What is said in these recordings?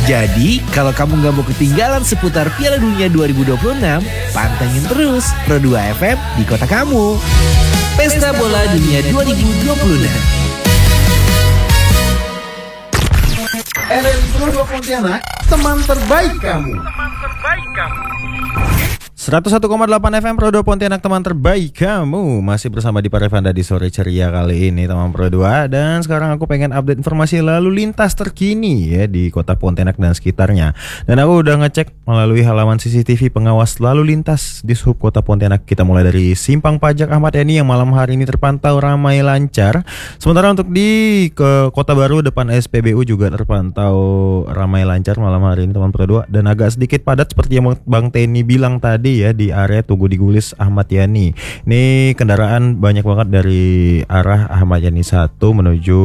Jadi, kalau kamu nggak mau ketinggalan seputar Piala Dunia 2026, pantengin terus Pro 2 FM di kota kamu. Pesta Bola Dunia 2026. Pro 2 Pontianak, teman terbaik kamu. 101,8 FM Pro 2 Pontianak, teman terbaik kamu. Masih bersama di Parevanda di sore ceria kali ini, teman Pro 2. Dan sekarang aku pengen update informasi lalu lintas terkini ya di kota Pontianak dan sekitarnya. Dan aku udah ngecek melalui halaman CCTV pengawas lalu lintas di Sub Kota Pontianak. Kita mulai dari Simpang Pajak Ahmad Yani yang malam hari ini terpantau ramai lancar. Sementara untuk di ke Kota Baru depan SPBU juga terpantau ramai lancar malam hari ini, teman Pro 2. Dan agak sedikit padat seperti yang Bang Teni bilang tadi ya, di area Tugu Digulis Ahmad Yani. Ini kendaraan banyak banget dari arah Ahmad Yani 1 menuju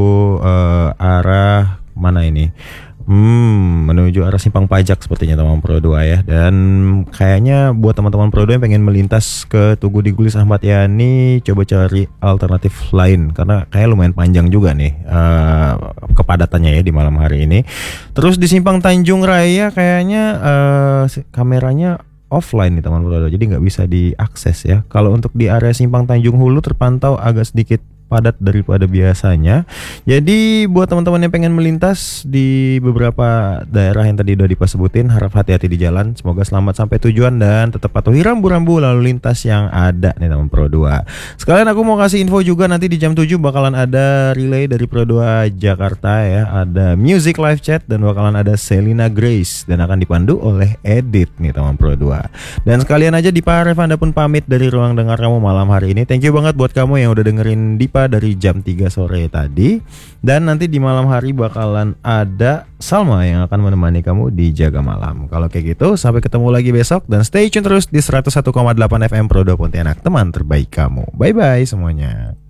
arah mana ini? Menuju arah Simpang Pajak sepertinya, teman Pro 2 ya. Dan kayaknya buat teman-teman Pro 2 yang pengen melintas ke Tugu Digulis Ahmad Yani, coba cari alternatif lain karena kayak lumayan panjang juga nih kepadatannya ya di malam hari ini. Terus di Simpang Tanjung Raya kayaknya kameranya offline nih, teman Pro 2, jadi nggak bisa diakses ya. Kalau untuk di area Simpang Tanjung Hulu terpantau agak sedikit padat daripada biasanya. Jadi buat teman-teman yang pengen melintas di beberapa daerah yang tadi udah disebutin, harap hati-hati di jalan. Semoga selamat sampai tujuan dan tetap patuhi rambu-rambu lalu lintas yang ada nih, teman Pro 2. Sekalian aku mau kasih info juga, nanti di jam 7 bakalan ada relay dari Pro 2 Jakarta ya. Ada music live chat dan bakalan ada Selina Grace dan akan dipandu oleh Edit nih, teman Pro 2. Dan sekalian aja di Parevanda pun pamit dari ruang dengar kamu malam hari ini. Thank you banget buat kamu yang udah dengerin Dipa dari jam 3 sore tadi. Dan nanti di malam hari bakalan ada Salma yang akan menemani kamu di Jaga Malam. Kalau kayak gitu, sampai ketemu lagi besok. Dan stay tune terus di 101,8 FM Pro 2 Pontianak, teman terbaik kamu. Bye-bye semuanya.